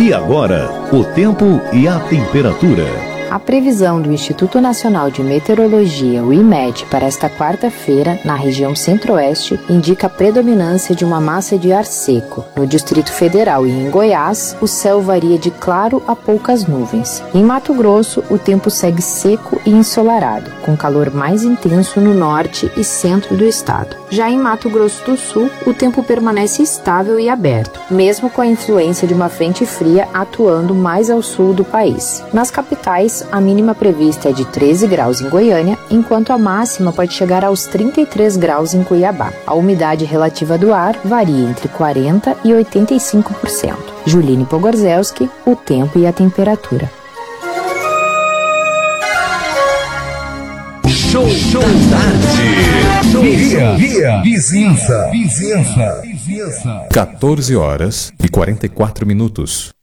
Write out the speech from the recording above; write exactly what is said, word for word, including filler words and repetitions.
E agora, o tempo e a temperatura. A previsão do Instituto Nacional de Meteorologia, o IMET, para esta quarta-feira, na região centro-oeste, indica a predominância de uma massa de ar seco. No Distrito Federal e em Goiás, o céu varia de claro a poucas nuvens. Em Mato Grosso, o tempo segue seco e ensolarado, com calor mais intenso no norte e centro do estado. Já em Mato Grosso do Sul, o tempo permanece estável e aberto, mesmo com a influência de uma frente fria atuando mais ao sul do país. Nas capitais, a mínima prevista é de treze graus em Goiânia, enquanto a máxima pode chegar aos trinta e três graus em Cuiabá. A umidade relativa do ar varia entre quarenta por cento e oitenta e cinco por cento. Juline Pogorzelski, o tempo e a temperatura. Show, show da tarde. Guia, guia, vizinhança, vizinhança, vizinhança. quatorze horas e quarenta e quatro minutos.